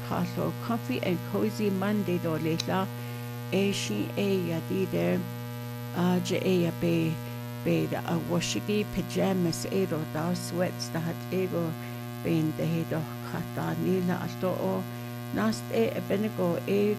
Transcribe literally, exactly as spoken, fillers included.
Carlo Comfy and Cozy Monday do leila e she e ya di there a je e ya be be da a washigi pajamas e do da sweats da hat ego ben de he do khata nila ato o nast e benego e